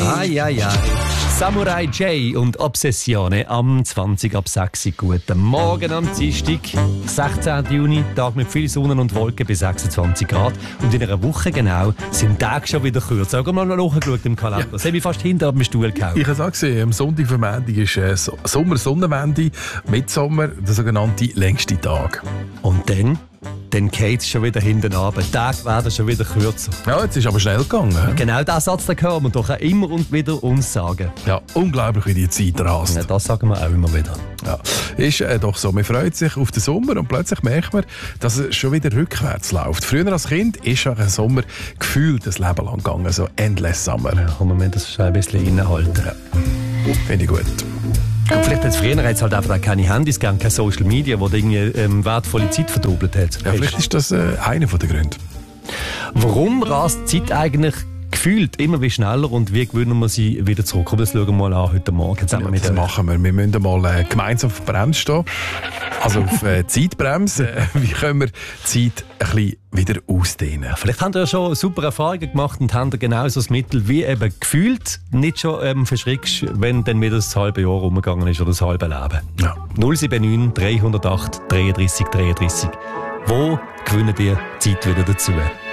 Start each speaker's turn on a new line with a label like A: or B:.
A: Ai, ai, ai. Samurai J und Obsessione am 20 ab 6. Guten Morgen am Dienstag, 16. Juni, Tag mit viel Sonne und Wolken bis 26 Grad. Und in einer Woche genau sind die Tage schon wieder kürzer. Sag mal nachgeschaut im Kalender. Das habe ich fast hinter dem Stuhl gehauen.
B: Ich habe es auch gesehen, am Sonntag für Montag ist Sommer-Sonnenwende, Mitsommer, der sogenannte längste Tag.
A: Und dann geht es schon wieder hinten runter. Die Tage werden schon wieder kürzer.
B: Ja, jetzt ist aber schnell gegangen.
A: Genau diesen Satz den hören wir doch auch immer und wieder uns sagen.
B: Ja, unglaublich, wie die Zeit rast.
A: Ja, das sagen wir auch immer wieder.
B: Ja, ist doch so. Man freut sich auf den Sommer und plötzlich merkt man, dass es schon wieder rückwärts läuft. Früher als Kind ist schon ein Sommer gefühlt das Leben lang gegangen, so endless Summer.
A: Ja, und wir müssen das schon ein bisschen innehalten.
B: Ja. Finde ich gut.
A: Und vielleicht hat es früher jetzt halt einfach keine Handys gegeben, keine Social Media, die irgendwie wertvolle Zeit verdoppelt hat.
B: Ja, vielleicht ist das einer der Gründe.
A: Warum rast die Zeit eigentlich gefühlt immer wie schneller und wie gewinnen wir sie wieder zurück? Das schauen wir mal an heute Morgen zusammen mit
B: das machen wir. Wir müssen mal gemeinsam auf die Bremse stehen. Also auf Zeitbremse. Wie können wir die Zeit ein bisschen wieder ausdehnen?
A: Vielleicht habt ihr ja schon super Erfahrungen gemacht und habt ihr genauso das Mittel wie eben gefühlt nicht schon verschrickst, wenn dann wieder das halbe Jahr rumgegangen ist oder das halbe Leben.
B: Ja.
A: 079 308 33 33. Wo gewinnen ihr Zeit wieder dazu?